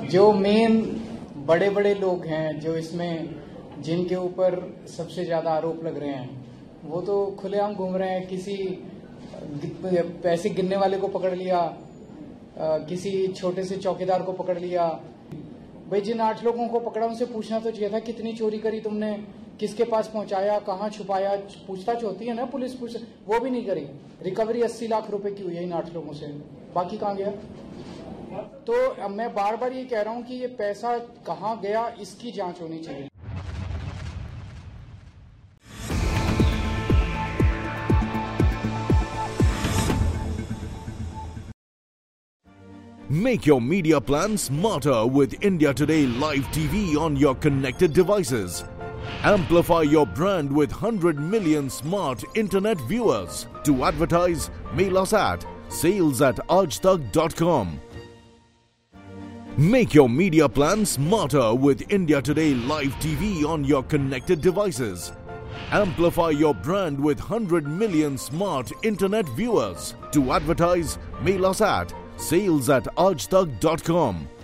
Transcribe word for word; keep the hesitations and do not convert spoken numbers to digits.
जो मेन बड़े बड़े लोग हैं, जो इसमें जिनके ऊपर सबसे ज्यादा आरोप लग रहे हैं, वो तो खुलेआम घूम रहे हैं। किसी पैसे गिनने वाले को पकड़ लिया, किसी छोटे से चौकीदार को पकड़ लिया। भाई जिन आठ लोगों को पकड़ा उनसे पूछना तो चाहिए था कितनी चोरी करी तुमने, किसके पास पहुंचाया, कहाँ छुपाया। पूछताछ होती है ना पुलिस, पूछ वो भी नहीं करी। रिकवरी अस्सी लाख रुपए की हुई है इन आठ लोगों से, बाकी कहाँ गया? तो अब मैं बार बार ये कह रहा हूं कि ये पैसा कहाँ गया, इसकी जांच होनी चाहिए। Make your media plan smarter with India Today Live T V on your connected devices. Amplify your brand with one hundred million smart internet viewers. To advertise, mail us at sales at aajtak dot com. Make your media plan smarter with India Today Live T V on your connected devices. Amplify your brand with one hundred million smart internet viewers. To advertise, mail us at sales at aajtak dot com.